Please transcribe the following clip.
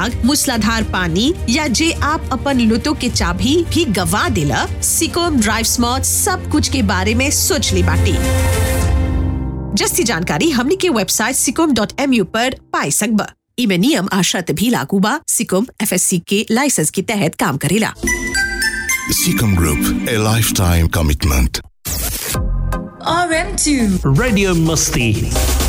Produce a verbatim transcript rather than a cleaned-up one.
आग, मूसलाधार पानी या जे आप अपन लुटो के चाबी भी गवा देला, सिकोम ड्राइव स्मार्ट सब कुछ के बारे में सोच ली बाटी। जस्ती जानकारी हमनी के website Sikom dot M you पर पाई सकबा। इमे नियम आ शर्त भी लागू बा। सिकोम एफ एस सी के लाइसेंस के तहत काम करेला। Seacom Group, a lifetime commitment. R M two Radio Musti.